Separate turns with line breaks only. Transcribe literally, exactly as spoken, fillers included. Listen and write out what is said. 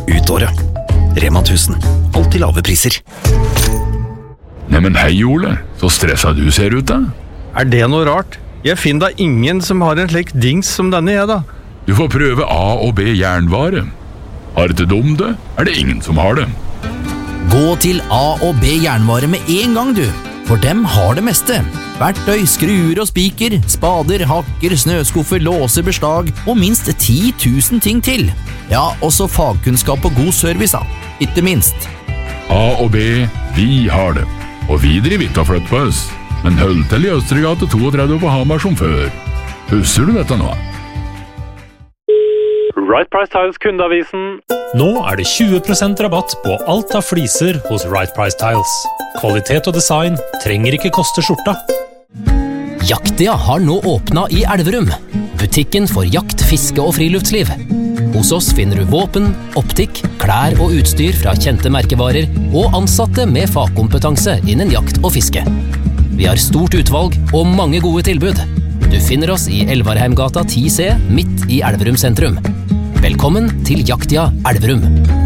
ut året. Rema tusen. Alltid lave priser.
Neimen hei Ole, så stresset du ser ut da.
Er det noe rart? Jeg finner da ingen som har en slik dings som denne jeg da.
Du får prøve A og B jernvare. Har ikke dum det, er det ingen som har det.
Gå til A og B jernvare med en gang du, for dem har det meste. Verktøy, skruer og spiker, spader, hakker, snøskuffer, låser, beslag og minst ti tusen ting til. Ja, også fagkunnskap og god service da, ikke minst.
A og B, vi har det. Og vi driver ikke og flytt på oss. Men hold til i Østregate trettito på Hamar som før. Husker du dette nå?
Right Price Tiles kundeavisen.
Nå er det tjue prosent rabatt på alt av fliser hos Right Price Tiles. Kvalitet og design trenger ikke koste skjorta.
Jaktia har nå åpnet i Elverum. Butikken for jakt, fiske og friluftsliv. Hos oss finner du våpen, optikk, klær og utstyr fra kjente merkevarer og ansatte med fagkompetanse innen jakt og fiske. Vi har stort utvalg og mange gode tilbud. Du finner oss i Elvarheimgata ti C, midt i Elverum sentrum. Velkommen til Jaktia Elverum.